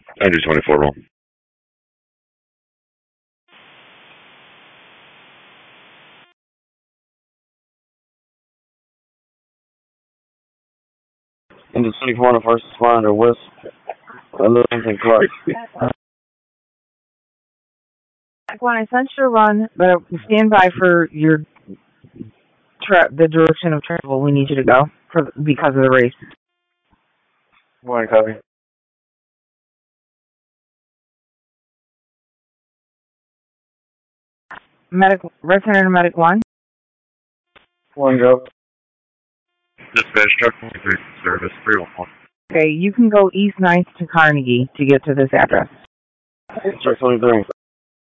I do 24 roll. Into 24 on the first responder, West Livingston Clark. When I sent you a run, but stand by for your the direction of travel we need you to go because of the race. Morning, copy. Medic, Red Center to Medic 1. Morning, Joe. Dispatch truck 23 service 311. Okay, you can go East 9th to Carnegie to get to this address. Truck 23.